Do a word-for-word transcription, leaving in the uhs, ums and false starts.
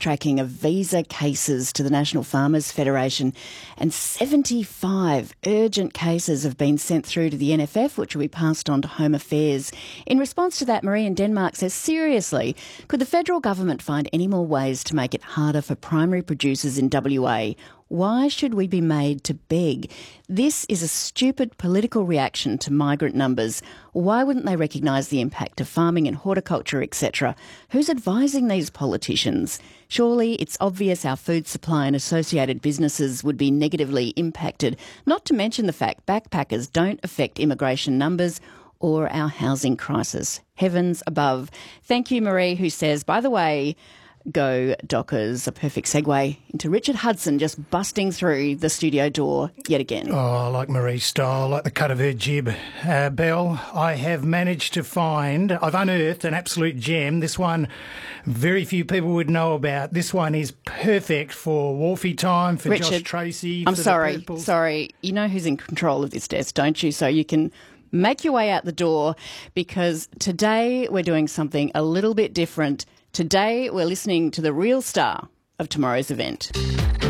fast-tracking of visa cases to the National Farmers Federation, and seventy-five urgent cases have been sent through to the N F F, which will be passed on to Home Affairs. In response to that, Marie in Denmark says, seriously, could the federal government find any more ways to make it harder for primary producers in W A? Why should we be made to beg? This is a stupid political reaction to migrant numbers. Why wouldn't they recognise the impact of farming and horticulture, et cetera? Who's advising these politicians? Surely it's obvious our food supply and associated businesses would be negatively impacted, not to mention the fact backpackers don't affect immigration numbers or our housing crisis. Heavens above. Thank you, Marie, who says, by the way, go Dockers, a perfect segue into Richard Hudson just busting through the studio door yet again. Oh, I like Marie's style, like the cut of her jib. Uh, Belle, I have managed to find, I've unearthed an absolute gem. This one very few people would know about. This one is perfect for Wharfie time, for Richard, Josh Tracy. I'm for sorry, the sorry. You know who's in control of this desk, don't you? So you can make your way out the door, because today we're doing something a little bit different. Today we're listening to the real star of tomorrow's event.